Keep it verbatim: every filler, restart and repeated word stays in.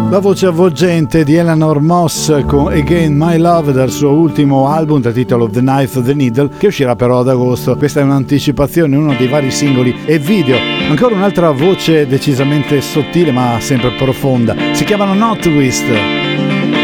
La voce avvolgente di Eleanor Moss con Again My Love dal suo ultimo album dal titolo The Knife, The Needle, che uscirà però ad agosto. Questa è un'anticipazione, uno dei vari singoli e video. Ancora un'altra voce decisamente sottile ma sempre profonda. Si chiamano Not Twist.